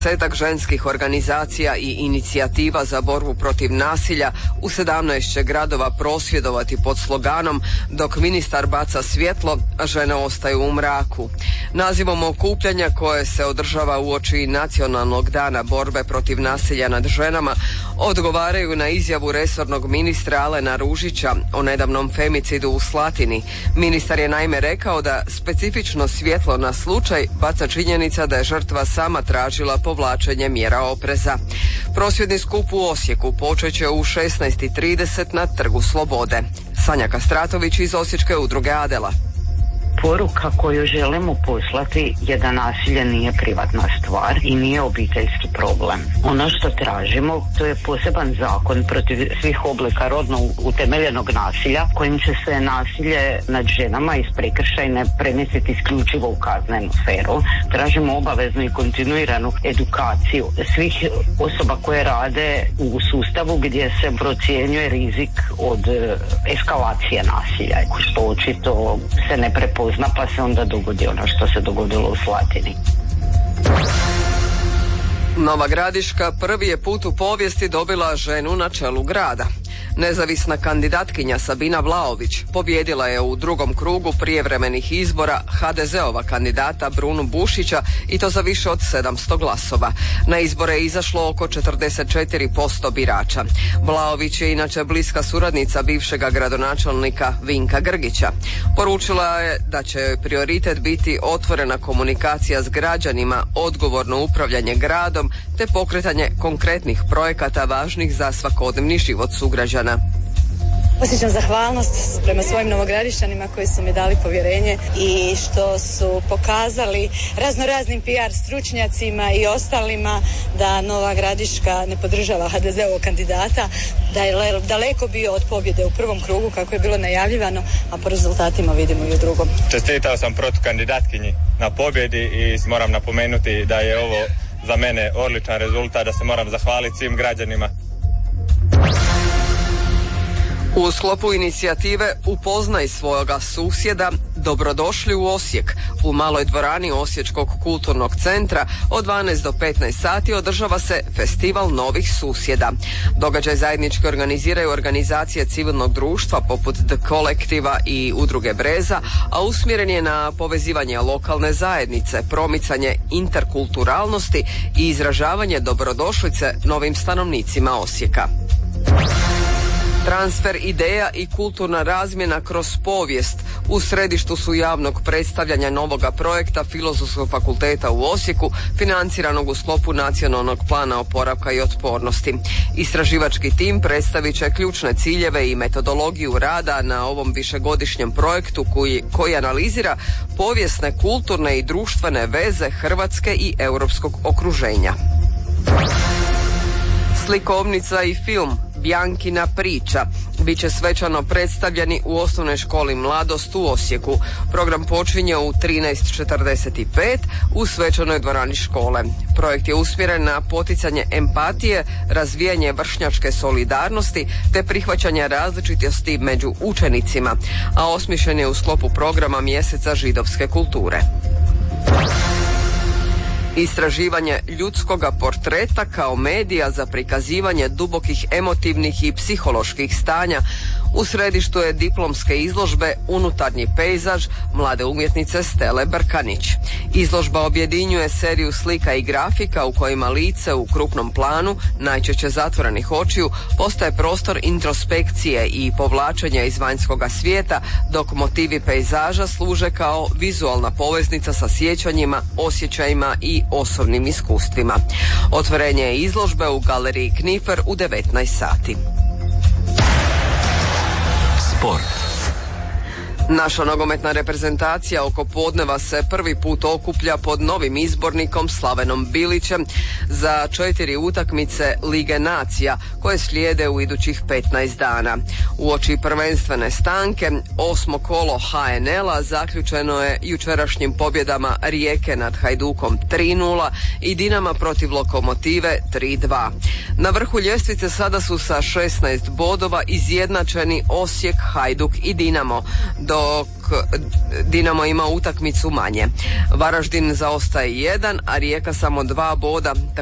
Desetak ženskih organizacija i inicijativa za borbu protiv nasilja u 17 će gradova prosvjedovati pod sloganom "Dok ministar baca svjetlo, žene ostaju u mraku". Nazivom okupljanja koje se održava uoči Nacionalnog dana borbe protiv nasilja nad ženama odgovaraju na izjavu resornog ministra Alena Ružića o nedavnom femicidu u Slatini. Ministar je naime rekao da specifično svjetlo na slučaj baca činjenica da je žrtva sama tražila povlačenje mjera opreza. Prosvjedni skup u Osijeku počet će u 16:30 na Trgu Slobode. Sanja Kastratović iz Osječke udruge Adela. Poruka koju želimo poslati je da nasilje nije privatna stvar i nije obiteljski problem. Ono što tražimo, to je poseban zakon protiv svih oblika rodno utemeljenog nasilja, kojim će se nasilje nad ženama iz prekršajne premjestiti isključivo u kaznenu sferu. Tražimo obaveznu i kontinuiranu edukaciju svih osoba koje rade u sustavu gdje se procjenjuje rizik od eskalacije nasilja, što očito se ne prepozna, pa se onda dogodi ono što se dogodilo u Slatini. Nova Gradiška prvi je put u povijesti dobila ženu na čelu grada. Nezavisna kandidatkinja Sabina Vlaović pobijedila je u drugom krugu prijevremenih izbora HDZ-ova kandidata Brunu Bušića i to za više od 700 glasova. Na izbore je izašlo oko 44% birača. Vlaović je inače bliska suradnica bivšega gradonačelnika Vinka Grgića. Poručila je da će joj prioritet biti otvorena komunikacija s građanima, odgovorno upravljanje gradom te pokretanje konkretnih projekata važnih za svakodnevni život sugrađana. Osjećam zahvalnost prema svojim novogradišćanima koji su mi dali povjerenje i što su pokazali raznoraznim PR stručnjacima i ostalima da Nova Gradiška ne podržava HDZ-ovog kandidata, da je daleko bio od pobjede u prvom krugu kako je bilo najavljivano, a po rezultatima vidimo i u drugom. Čestitao sam protukandidatkinji na pobjedi i moram napomenuti da je ovo za mene odličan rezultat, da se moram zahvaliti svim građanima. U sklopu inicijative Upoznaj svoga susjeda, dobrodošli u Osijek. U maloj dvorani Osječkog kulturnog centra od 12 do 15 sati održava se Festival novih susjeda. Događaj zajednički organiziraju organizacije civilnog društva poput The Kolektiva i Udruge Breza, a usmjeren je na povezivanje lokalne zajednice, promicanje interkulturalnosti i izražavanje dobrodošlice novim stanovnicima Osijeka. Transfer ideja i kulturna razmjena kroz povijest u središtu su javnog predstavljanja novoga projekta Filozofskog fakulteta u Osijeku, financiranog u sklopu Nacionalnog plana oporavka i otpornosti. Istraživački tim predstavit će ključne ciljeve i metodologiju rada na ovom višegodišnjem projektu koji analizira povijesne, kulturne i društvene veze Hrvatske i europskog okruženja. Slikovnica i film Bjankina priča bit će svečano predstavljeni u osnovnoj školi Mladost u Osijeku. Program počinje u 13:45 u svečanoj dvorani škole. Projekt je usmjeren na poticanje empatije, razvijanje vršnjačke solidarnosti te prihvaćanje različitosti među učenicima, a osmišljen je u sklopu programa Mjeseca židovske kulture. Istraživanje ljudskoga portreta kao medija za prikazivanje dubokih emotivnih i psiholoških stanja u središtu je diplomske izložbe Unutarnji pejzaž mlade umjetnice Stele Brkanić. Izložba objedinjuje seriju slika i grafika u kojima lice u krupnom planu, najčešće zatvorenih očiju, postaje prostor introspekcije i povlačenja iz vanjskoga svijeta, dok motivi pejzaža služe kao vizualna poveznica sa sjećanjima, osjećajima i osobnim iskustvima. Otvorenje izložbe u galeriji Knifer u 19 sati. Sport. Naša nogometna reprezentacija oko podneva se prvi put okuplja pod novim izbornikom Slavenom Bilićem za 4 utakmice Lige nacija koje slijede u idućih 15 dana. Uoči prvenstvene stanke 8. kolo HNL-a zaključeno je jučerašnjim pobjedama Rijeke nad Hajdukom 3:0 i Dinama protiv Lokomotive 3:2. Na vrhu ljestvice sada su sa 16 bodova izjednačeni Osijek, Hajduk i Dinamo, dok dok Dinamo ima utakmicu manje. Varaždin zaostaje 1, a Rijeka samo 2 boda.